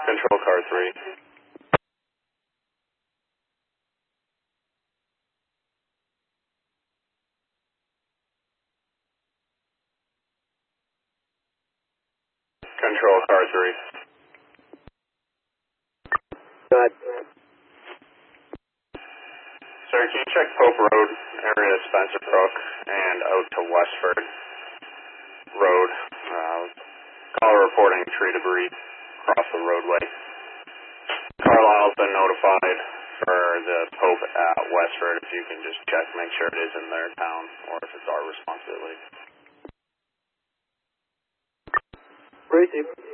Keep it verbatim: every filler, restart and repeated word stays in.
Control car three. Control car three. Go ahead. Sir, can you check Pope Road, area Spencer Brook, and out to Westford Road? Uh, caller reporting tree debris across the roadway. Carlisle's been notified for the Pope at Westford. If you can just check, make sure it is in their town, or if it's our responsibility. Receive.